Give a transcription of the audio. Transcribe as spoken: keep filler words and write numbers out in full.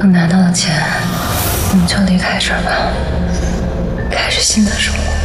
等拿到了钱，我们就离开这儿吧，开始新的生活。